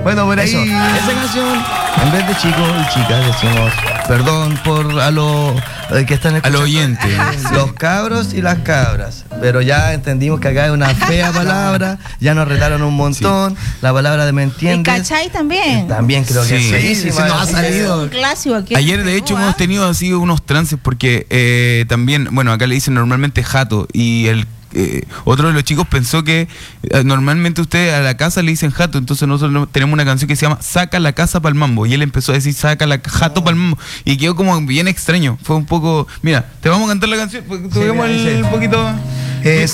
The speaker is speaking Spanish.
Bueno, por ahí. Eso, esa canción. En vez de chicos y chicas decimos perdón por a los que están escuchando. A los oyentes. Los cabros y las cabras. Pero ya entendimos que acá es una fea palabra. Ya nos retaron un montón. La palabra de me ¿Y entiendes. cachai también? También creo que Sí. es Sí, feísima. se nos ha salido. Un clásico aquí. Ayer de hecho hemos tenido así unos trances porque también, bueno, acá le dicen normalmente jato y otro de los chicos pensó que normalmente ustedes a la casa le dicen jato, entonces nosotros tenemos una canción que se llama Saca la casa pa'l mambo y él empezó a decir saca la jato pa'l mambo y quedó como bien extraño, fue un poco, mira, te vamos a cantar la canción porque tuvimos mira, un poquito...